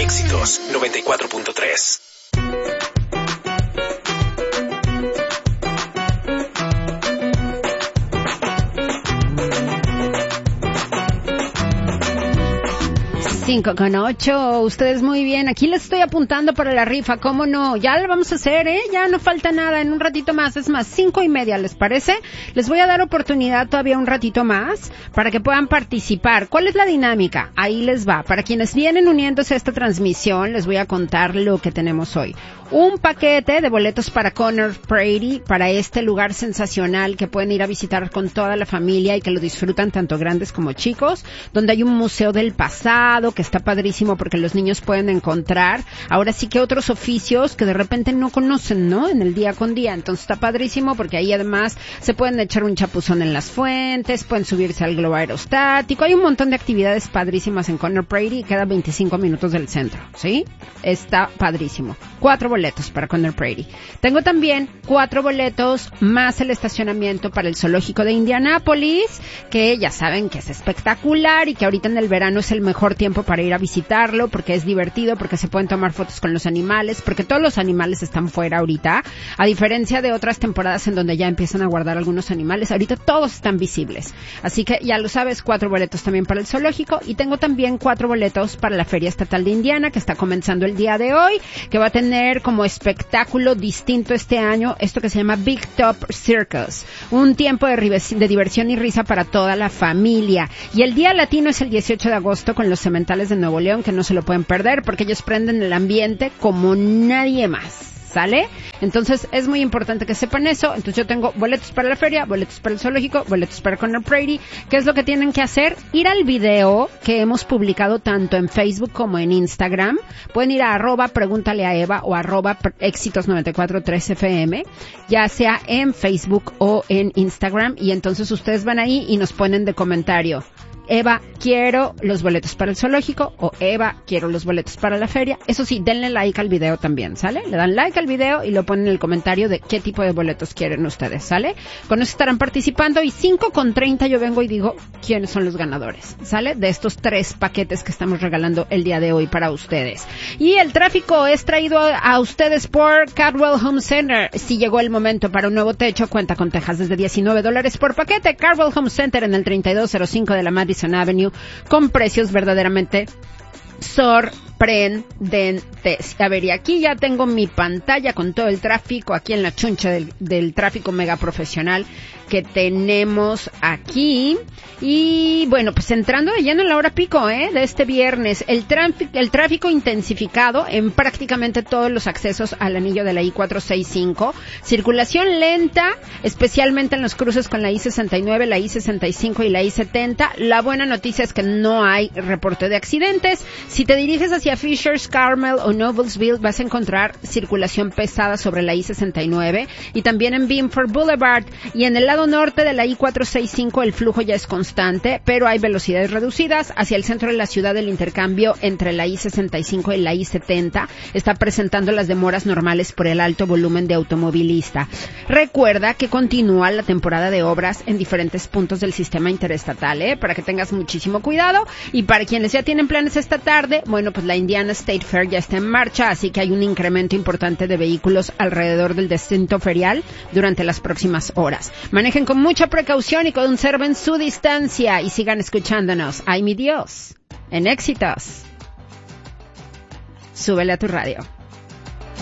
Éxitos 94.3. Cinco con 8, ustedes muy bien, aquí les estoy apuntando para la rifa, ¿cómo no? Ya lo vamos a hacer, ya no falta nada, en un ratito más, es más, 5:30, ¿les parece? Les voy a dar oportunidad todavía un ratito más para que puedan participar. ¿Cuál es la dinámica? Ahí les va, para quienes vienen uniéndose a esta transmisión, les voy a contar lo que tenemos hoy. Un paquete de boletos para Conner Prairie, para este lugar sensacional que pueden ir a visitar con toda la familia y que lo disfrutan tanto grandes como chicos, donde hay un museo del pasado que está padrísimo porque los niños pueden encontrar ahora sí que otros oficios que de repente no conocen, ¿no? En el día con día. Entonces está padrísimo porque ahí además se pueden echar un chapuzón en las fuentes, pueden subirse al globo aerostático. Hay un montón de actividades padrísimas en Conner Prairie y queda 25 minutos del centro, ¿sí? Está padrísimo. 4 boletos para Conner Prairie. Tengo también 4 boletos más el estacionamiento para el zoológico de Indianápolis, que ya saben que es espectacular y que ahorita en el verano es el mejor tiempo para ir a visitarlo, porque es divertido, porque se pueden tomar fotos con los animales, porque todos los animales están fuera ahorita, a diferencia de otras temporadas en donde ya empiezan a guardar algunos animales, ahorita todos están visibles. Así que ya lo sabes, 4 boletos también para el zoológico, y tengo también 4 boletos para la Feria Estatal de Indiana, que está comenzando el día de hoy, que va a tener como espectáculo distinto este año, esto que se llama Big Top Circus, un tiempo de diversión y risa para toda la familia. Y el Día Latino es el 18 de agosto con los Cementales de Nuevo León, que no se lo pueden perder porque ellos prenden el ambiente como nadie más. ¿Sale? Entonces es muy importante que sepan eso. Entonces yo tengo boletos para la feria, boletos para el zoológico, boletos para Conner Prairie. ¿Qué es lo que tienen que hacer? Ir al video que hemos publicado tanto en Facebook como en Instagram. Pueden ir a @pregúntale a Eva o @éxitos 943fm, ya sea en Facebook o en Instagram, y entonces ustedes van ahí y nos ponen de comentario: Eva, quiero los boletos para el zoológico, o Eva, quiero los boletos para la feria. Eso sí, denle like al video también, ¿sale? Le dan like al video y lo ponen en el comentario de qué tipo de boletos quieren ustedes, ¿sale? Con eso estarán participando, y 5:30 yo vengo y digo quiénes son los ganadores, ¿sale? De estos 3 paquetes que estamos regalando el día de hoy para ustedes. Y el tráfico es traído a ustedes por Caldwell Home Center. Si llegó el momento para un nuevo techo, cuenta con tejas desde $19 por paquete. Caldwell Home Center en el 3205 de la Madison Avenue, con precios verdaderamente sorprendentes. A ver, y aquí ya tengo mi pantalla con todo el tráfico, aquí en la chuncha del tráfico mega profesional que tenemos aquí. Y bueno, pues entrando de lleno en la hora pico, de este viernes, el tráfico intensificado en prácticamente todos los accesos al anillo de la I-465, circulación lenta, especialmente en los cruces con la I-69, la I-65 y la I-70. La buena noticia es que no hay reporte de accidentes. Si te diriges hacia Fishers, Carmel o Noblesville, vas a encontrar circulación pesada sobre la I-69 y también en Binford Boulevard. Y en el lado norte de la I-465 el flujo ya es constante, pero hay velocidades reducidas. Hacia el centro de la ciudad, el intercambio entre la I-65 y la I-70 está presentando las demoras normales por el alto volumen de automovilista. Recuerda que continúa la temporada de obras en diferentes puntos del sistema interestatal, para que tengas muchísimo cuidado. Y para quienes ya tienen planes esta tarde, bueno, pues la Indiana State Fair ya está en marcha, así que hay un incremento importante de vehículos alrededor del recinto ferial durante las próximas horas. Manejen con mucha precaución y conserven su distancia, y sigan escuchándonos. ¡Ay, mi Dios! En Éxitos. Súbele a tu radio.